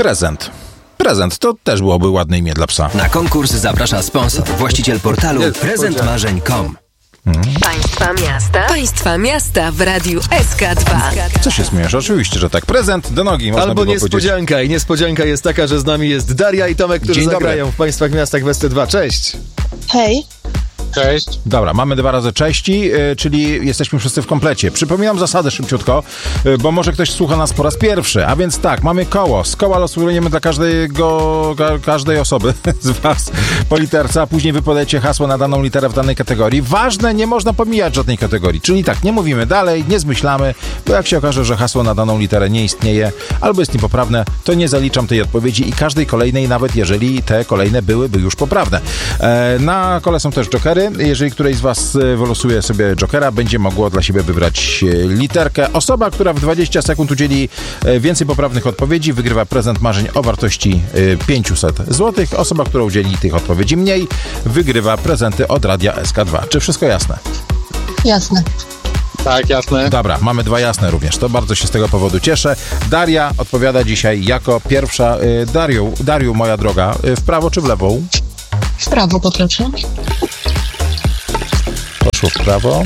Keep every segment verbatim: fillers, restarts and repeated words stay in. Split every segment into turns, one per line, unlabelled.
Prezent. Prezent to też byłoby ładne imię dla psa.
Na konkurs zaprasza sponsor, właściciel portalu prezent marzeń kropka com.
Hmm. Państwa miasta. Państwa miasta w radiu S K dwa.
Co się śmiesz? Oczywiście, że tak. Prezent do nogi. Można
Albo
by
niespodzianka.
powiedzieć.
I niespodzianka jest taka, że z nami jest Daria i Tomek, którzy
Dzień dobry.
zagrają w Państwach miastach w S T dwa. Cześć.
Hej.
Cześć.
Dobra, mamy dwa razy cześci, yy, czyli jesteśmy wszyscy w komplecie. Przypominam zasady szybciutko, yy, bo może ktoś słucha nas po raz pierwszy. A więc tak, mamy koło. Z koła losujemy dla każdego, ka, każdej osoby z was po literce, a później wy podajecie hasło na daną literę w danej kategorii. Ważne, nie można pomijać żadnej kategorii. Czyli tak, nie mówimy dalej, nie zmyślamy, bo jak się okaże, że hasło na daną literę nie istnieje albo jest niepoprawne, to nie zaliczam tej odpowiedzi i każdej kolejnej, nawet jeżeli te kolejne byłyby już poprawne. E, na kole są też jokery. Jeżeli któreś z was wylosuje sobie jokera, będzie mogło dla siebie wybrać literkę. Osoba, która w dwadzieścia sekund udzieli więcej poprawnych odpowiedzi, wygrywa prezent marzeń o wartości pięćset złotych. Osoba, która udzieli tych odpowiedzi mniej, wygrywa prezenty od Radia S K dwa. Czy wszystko jasne?
Jasne.
Tak, jasne.
Dobra, mamy dwa jasne również. To bardzo się z tego powodu cieszę. Daria odpowiada dzisiaj jako pierwsza. Dariu, Dariu, moja droga, w prawo czy w lewo?
W prawo poproszę.
Poszło w prawo.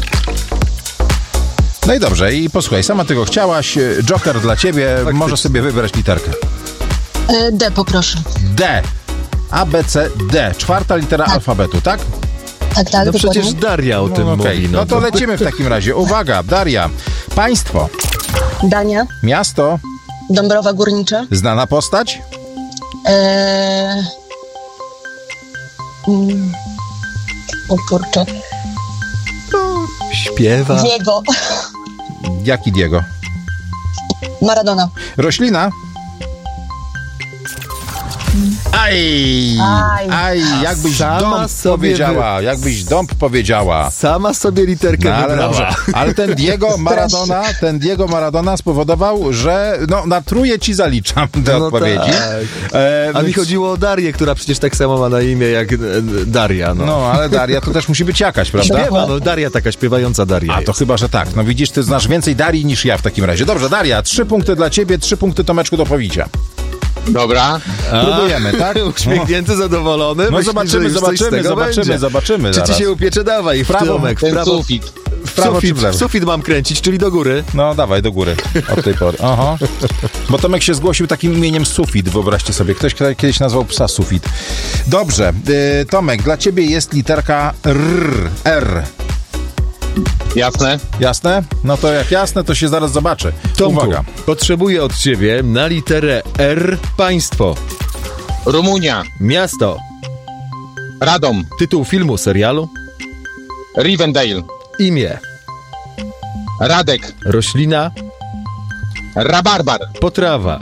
No i dobrze, i posłuchaj, sama tego chciałaś. Joker dla ciebie,
Faktycznie.
możesz sobie wybrać literkę.
E, D poproszę.
D. A, B, C, D. Czwarta litera
Tak.
alfabetu, tak?
Tak, tak,
No
dokładnie.
przecież Daria o tym
No, okej.
mówi.
No to lecimy w takim razie. Uwaga, Daria. Państwo.
Dania.
Miasto.
Dąbrowa Górnicza.
Znana postać.
E... Mm. O kurczę.
Śpiewa.
Diego.
Jaki Diego?
Maradona.
Roślina. Aj,
Aj.
aj, jakbyś
sama
dąb
sobie
powiedziała, jakbyś dąb powiedziała.
Sama sobie literkę
No, ale
wybrała.
dobrze. Ale ten Diego Maradona, ten Diego Maradona spowodował, że no na truje ci zaliczam te
No
odpowiedzi.
tak.
E,
A mi
więc-
chodziło o Darię, która przecież tak samo ma na imię jak e, Daria. No.
No, ale Daria to też musi być jakaś, prawda?
Śpiewa, no Daria, taka śpiewająca Daria.
A to chyba, że tak. No widzisz, ty znasz więcej Darii niż ja w takim razie. Dobrze, Daria, trzy punkty dla ciebie, trzy punkty Tomeczku do powicia.
Dobra.
A?
Próbujemy, tak?
Uśmiechnięty, zadowolony.
No
Myślisz,
zobaczymy,
że już coś z
zobaczymy,
tego
zobaczymy,
będzie.
zobaczymy
Czy
zaraz.
ci się upiecze? Dawaj, w
Prawo,
Tomek, w
Ten
prawo.
sufit.
W
prawo czy
sufit,
w lewo?
w sufit mam kręcić, czyli do góry.
No dawaj, do góry od tej pory. Aha. Bo Tomek się zgłosił takim imieniem Sufit, wyobraźcie sobie. Ktoś kiedyś nazwał psa Sufit. Dobrze, y, Tomek, dla ciebie jest literka R. R.
Jasne.
Jasne? No to jak jasne, to się zaraz zobaczy.
Tomku,
Uwaga.
potrzebuję od ciebie na literę R państwo,
Rumunia.
miasto,
Radom.
tytuł filmu, serialu,
Rivendale.
imię,
Radek.
roślina,
Rabarbar.
potrawa,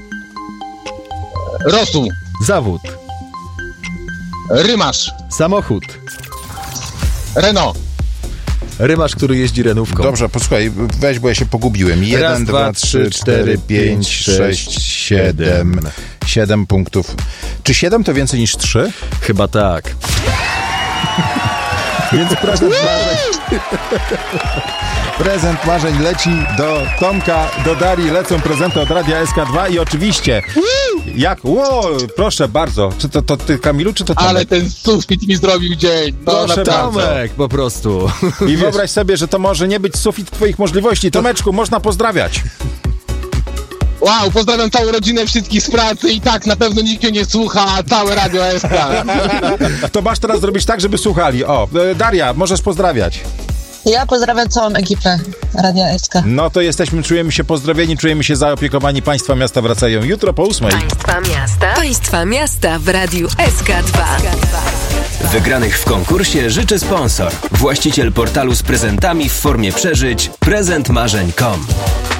Rosół.
zawód,
Rymarz.
samochód,
Renault.
rymarz, który jeździ renówką.
Dobrze, posłuchaj, weź, bo ja się pogubiłem. Jeden,
Raz,
dwa,
dwa,
trzy,
trzy,
cztery, pięć, sześć, siedem. Siedem punktów. Czy siedem to więcej niż trzy?
Chyba tak.
Więc prezent marzeń. Prezent marzeń leci do Tomka, do Darii, lecą prezenty od Radia S K dwa i oczywiście jak, wow, proszę bardzo, czy to, to ty Kamilu, czy to Tomek?
Ale ten sufit mi zrobił dzień. No,
Proszę
naprawdę.
bardzo.
Tomek, po prostu.
I wyobraź sobie, że to może nie być sufit twoich możliwości. Tomeczku, można pozdrawiać.
Wow, pozdrawiam całą rodzinę, wszystkich z pracy i tak na pewno nikt mnie nie słucha, a całe Radio S K.
To masz teraz zrobić tak, żeby słuchali. O, e, Daria, możesz pozdrawiać.
Ja pozdrawiam całą ekipę Radia S K.
No to jesteśmy, czujemy się pozdrowieni, czujemy się zaopiekowani. Państwa miasta wracają jutro po ósmej.
Państwa miasta. Państwa miasta w radiu S K dwa.
Wygranych w konkursie życzy sponsor, właściciel portalu z prezentami w formie przeżyć prezent marzeń kropka com.